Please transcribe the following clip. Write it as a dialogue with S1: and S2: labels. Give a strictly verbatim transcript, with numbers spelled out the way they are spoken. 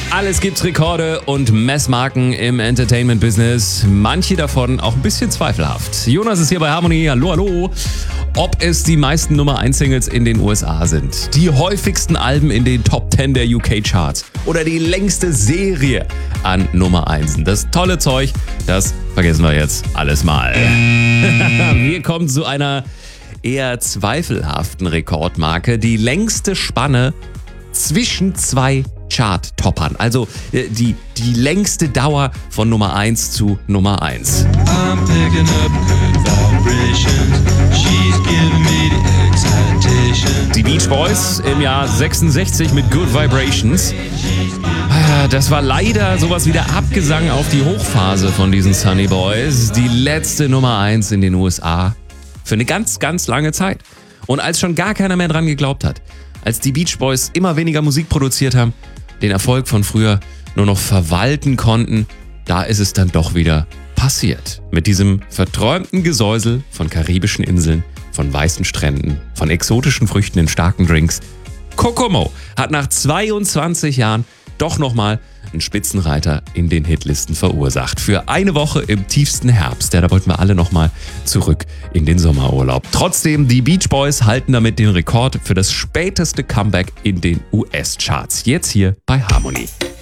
S1: Alles gibt Rekorde und Messmarken im Entertainment-Business. Manche davon auch ein bisschen zweifelhaft. Jonas ist hier bei Harmony. Hallo, hallo. Ob es die meisten Nummer eins Singles in den U S A sind, die häufigsten Alben in den Top zehn der U K-Charts oder die längste Serie an Nummer eins. Das tolle Zeug, das vergessen wir jetzt alles mal. Wir kommen zu einer eher zweifelhaften Rekordmarke. Die längste Spanne zwischen zwei Chart-Toppern. Also äh, die, die längste Dauer von Nummer eins zu Nummer eins. I'm picking up good vibrations. She's giving me the excitation. Die Beach Boys im Jahr sechsundsechzig mit Good Vibrations. Das war leider sowas wie der Abgesang auf die Hochphase von diesen Sunny Boys. Die letzte Nummer eins in den U S A für eine ganz, ganz lange Zeit. Und als schon gar keiner mehr dran geglaubt hat, als die Beach Boys immer weniger Musik produziert haben, den Erfolg von früher nur noch verwalten konnten, da ist es dann doch wieder passiert. Mit diesem verträumten Gesäusel von karibischen Inseln, von weißen Stränden, von exotischen Früchten in starken Drinks. Kokomo hat nach zweiundzwanzig Jahren doch nochmal einen Spitzenreiter in den Hitlisten verursacht. Für eine Woche im tiefsten Herbst. Ja, da wollten wir alle nochmal zurück in den Sommerurlaub. Trotzdem, die Beach Boys halten damit den Rekord für das späteste Comeback in den U S-Charts. Jetzt hier bei Harmony.